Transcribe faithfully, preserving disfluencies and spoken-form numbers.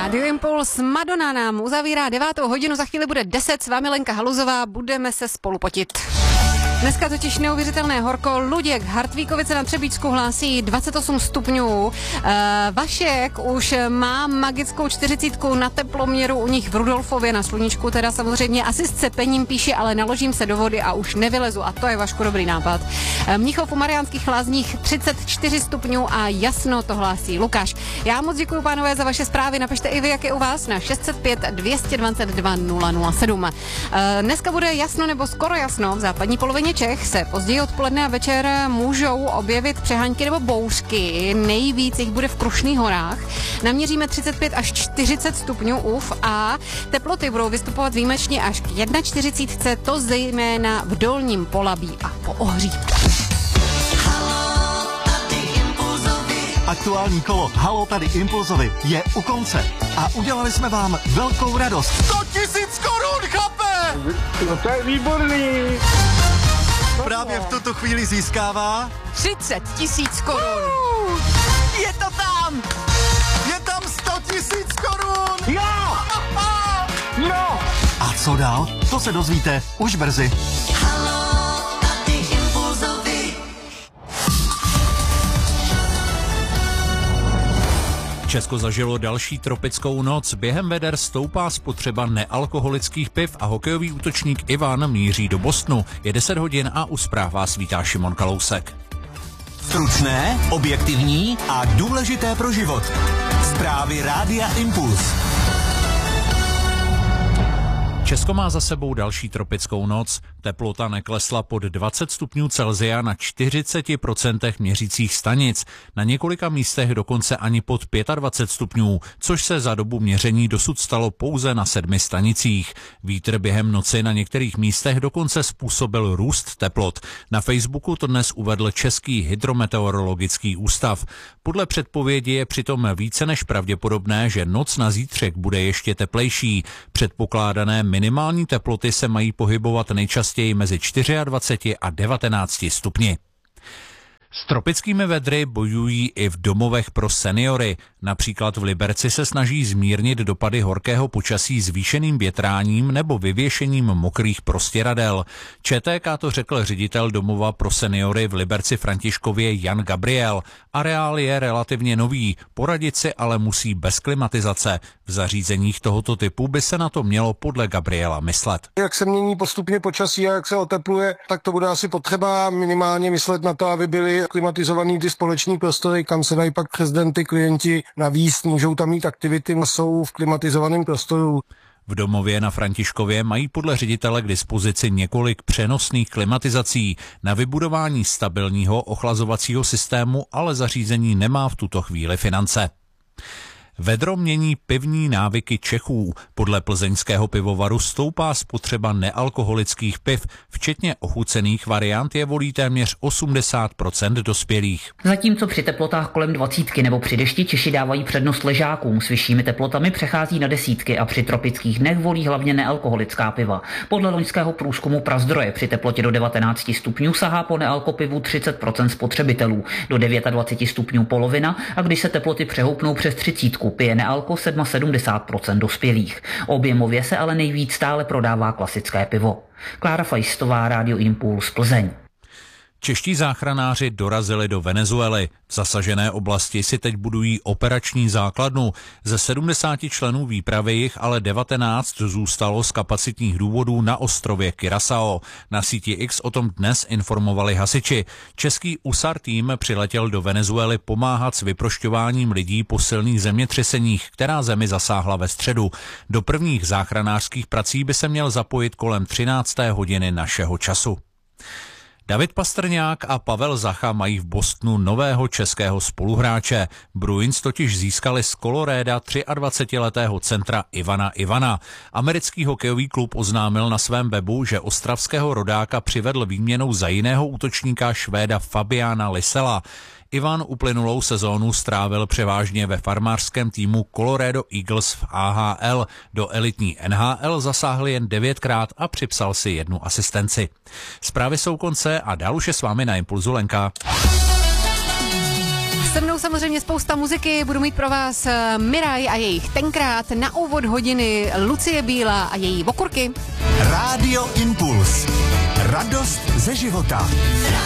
Radio Impuls, Madonna nám uzavírá devátou hodinu, za chvíli bude deset, s vámi Lenka Haluzová, budeme se spolu potit. Dneska totiž neuvěřitelné horko. Luděk, Hartvíkovice na Třebíčsku hlásí dvacet osm stupňů. E, Vašek už má magickou čtyřicítku na teploměru u nich v Rudolfově na Sluníčku, teda samozřejmě asi s cepením píše, ale naložím se do vody a už nevylezu a to je Vašku dobrý nápad. E, Mnichov u Mariánských Lázních třicet čtyři stupňů a jasno, to hlásí Lukáš. Já moc děkuji, pánové, za vaše zprávy. Napište i vy, jak je u vás na šest set pět dvě dvacet dva nula nula sedm. E, dneska bude jasno nebo skoro jasno v západní polovině Čech se později odpoledne a večer můžou objevit přehánky nebo bouřky. Nejvíc jich bude v Krušných horách. Naměříme třicet pět až čtyřicet stupňů uf a teploty budou vystupovat výjimečně až k čtyřicet jedna, to zejména v Dolním Polabí a po Ohří. Aktuální kolo Halo tady Impulzovi je u konce a udělali jsme vám velkou radost. sto tisíc korun, chape! No to je výborný! Právě v tuto chvíli získává třicet tisíc korun. Uh, je to tam! Je tam sto tisíc korun! Jo! Jo! A co dál? To se dozvíte už brzy. Česko zažilo další tropickou noc. Během veder stoupá spotřeba nealkoholických piv a hokejový útočník Ivan míří do Bostonu. Je deset hodin a u zpráv vás vítá Šimon Kalousek. Stručné, objektivní a důležité pro život. Zprávy Rádia Impuls. Česko má za sebou další tropickou noc. Teplota neklesla pod dvacet stupňů Celsia na čtyřicet procent měřících stanic. Na několika místech dokonce ani pod dvacet pět stupňů, což se za dobu měření dosud stalo pouze na sedmi stanicích. Vítr během noci na některých místech dokonce způsobil růst teplot. Na Facebooku to dnes uvedl Český hydrometeorologický ústav. Podle předpovědi je přitom více než pravděpodobné, že noc na zítřek bude ještě teplejší. Předpokládané minimální teploty se mají pohybovat nejčastěji mezi dvaceti čtyřmi a devatenácti stupni. S tropickými vedry bojují i v domovech pro seniory. Například v Liberci se snaží zmírnit dopady horkého počasí zvýšeným větráním nebo vyvěšením mokrých prostěradel. ČTK to řekl ředitel domova pro seniory v Liberci Františkově Jan Gabriel. Areál je relativně nový, poradit si ale musí bez klimatizace. V zařízeních tohoto typu by se na to mělo podle Gabriela myslet. Jak se mění postupně počasí a jak se otepluje, tak to bude asi potřeba minimálně myslet na to, aby byly klimatizovaný ty společní prostory, kam se dají pak přes den ty klienti navíc, můžou tam mít aktivity, jsou v klimatizovaném prostoru. V domově na Františkově mají podle ředitele k dispozici několik přenosných klimatizací. Na vybudování stabilního ochlazovacího systému ale zařízení nemá v tuto chvíli finance. Vedro mění pivní návyky Čechů. Podle plzeňského pivovaru stoupá spotřeba nealkoholických piv, včetně ochucených variant je volí téměř osmdesát procent dospělých. Zatímco při teplotách kolem dvacítky nebo při dešti Češi dávají přednost ležákům, s vyššími teplotami přechází na desítky a při tropických dnech volí hlavně nealkoholická piva. Podle loňského průzkumu Prazdroje při teplotě do devatenácti stupňů sahá po nealkopivu třicet procent spotřebitelů, do dvaceti devíti stupňů polovina a když se teploty přehoupnou přes třicítku, pije nealko sedmdesát procent dospělých. Objemově se ale nejvíc stále prodává klasické pivo. Klára Fajstová, Rádio Impuls, Plzeň. Čeští záchranáři dorazili do Venezuely. V zasažené oblasti si teď budují operační základnu. Ze sedmdesáti členů výpravy jich ale devatenáct zůstalo z kapacitních důvodů na ostrově Curaçao. Na síti X o tom dnes informovali hasiči. Český U S A R tým přiletěl do Venezuely pomáhat s vyprošťováním lidí po silných zemětřeseních, která zemi zasáhla ve středu. Do prvních záchranářských prací by se měl zapojit kolem třinácté hodiny našeho času. David Pastrňák a Pavel Zacha mají v Bostonu nového českého spoluhráče. Bruins totiž získali z Colorada dvacetiletého centra Ivana Ivana. Americký hokejový klub oznámil na svém webu, že ostravského rodáka přivedl výměnou za jiného útočníka Švéda Fabiana Lysela. Ivan uplynulou sezónu strávil převážně ve farmářském týmu Colorado Eagles v A H L. Do elitní N H L zasáhl jen devětkrát a připsal si jednu asistenci. Zprávy jsou konce a dál už je s vámi na Impulzu Lenka. Se mnou samozřejmě spousta muziky, budu mít pro vás Miraj a jejich Tenkrát, na úvod hodiny Lucie Bílá a její Okurky. Rádio Impuls. Radost ze života.